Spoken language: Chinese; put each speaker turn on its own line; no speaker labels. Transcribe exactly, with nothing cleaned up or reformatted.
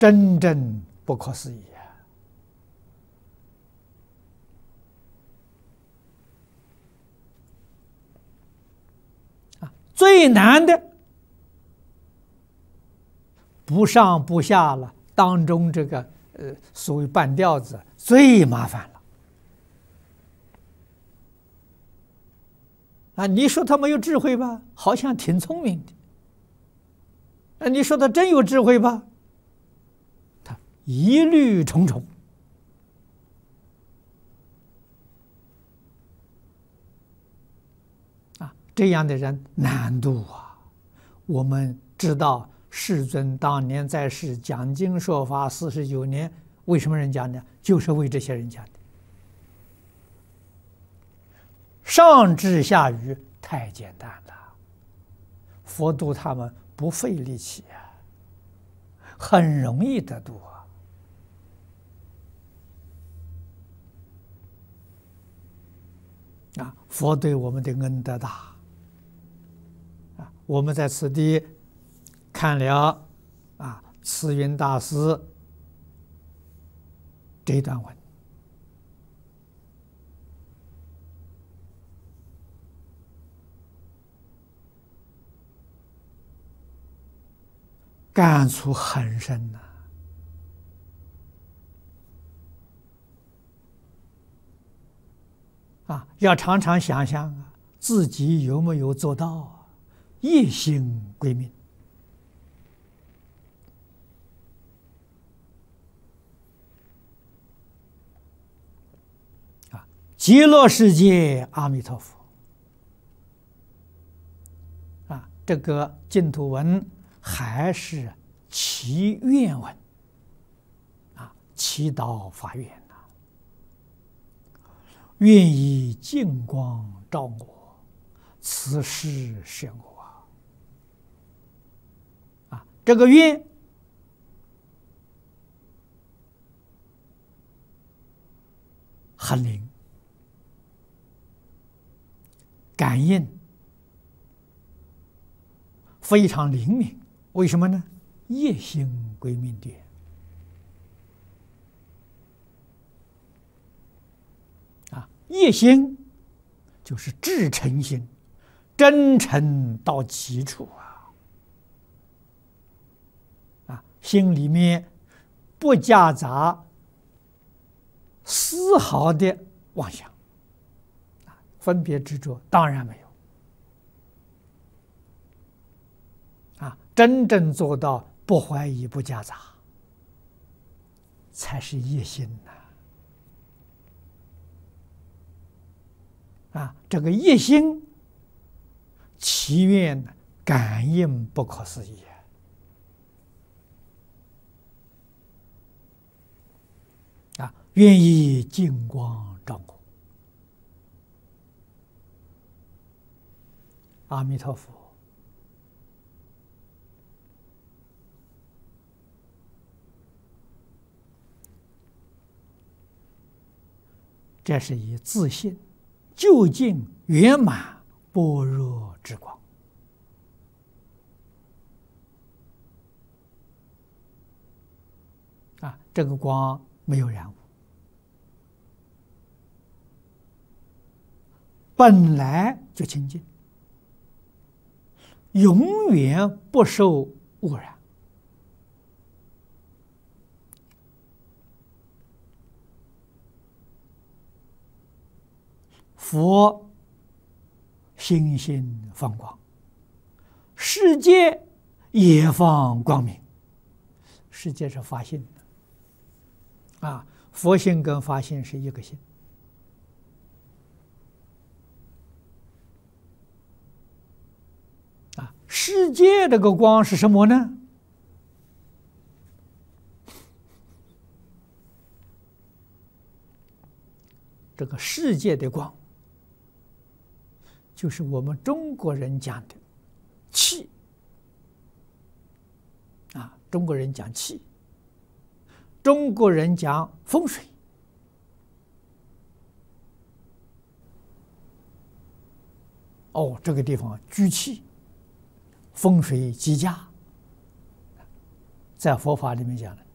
真正不可思议啊！最难的不上不下了，当中这个呃所谓半吊子最麻烦了啊！你说他没有智慧吧，好像挺聪明的；啊，你说他真有智慧吧，他疑虑重重啊！这样的人难度啊！我们知道。世尊当年在世讲经说法四十九年，为什么人讲呢？就是为这些人讲的。上智下愚太简单了，佛度他们不费力气啊，很容易得度啊！啊，佛对我们的恩德大啊！我们在此地。看了啊，慈云大师这段文，感触很深呐、啊！啊，要常常想想啊，自己有没有做到一心归命。极乐世界，阿弥陀佛！啊，这个净土文还是祈愿文啊，祈祷发愿呐、啊，愿以净光照我，此事甚我啊！啊，这个愿很灵。感应非常灵敏，为什么呢？业心归命点啊，业心就是至诚心，真诚到极处啊！啊，心里面不夹杂丝毫的妄想。分别执着当然没有啊，真正做到不怀疑不夹杂，才是业心呐！啊，这个业心祈愿感应不可思议啊！愿以净光照我。阿弥陀佛，这是以自信究竟圆满般若之光啊！这个光没有染污，本来就清净。永远不受污染佛心心放光，世界也放光明。世界是发心的啊，佛性跟发心是一个心。啊，世界这个光是什么呢？这个世界的光，就是我们中国人讲的气啊，中国人讲气，中国人讲风水。哦，这个地方居气，风水极佳，在佛法里面讲的